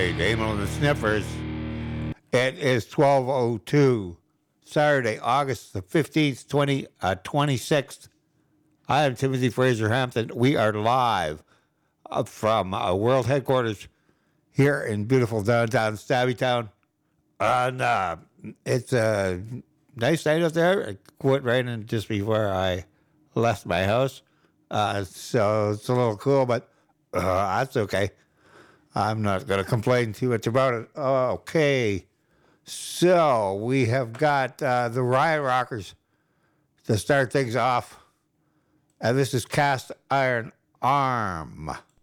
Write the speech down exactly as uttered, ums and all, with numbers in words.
right, Emil and the Sniffers. It is twelve oh two, Saturday, August the fifteenth, twenty, uh, twenty-sixth. I am Timothy Fraser Hampton. We are live uh, from uh, World Headquarters here in beautiful downtown Stabbytown. And uh, it's a nice night out there. It quit raining just before I left my house. Uh, so it's a little cool, but uh, that's okay. I'm not going to complain too much about it. Okay. So we have got uh, the Riot Rockers to start things off. And this is Cast Iron Arm.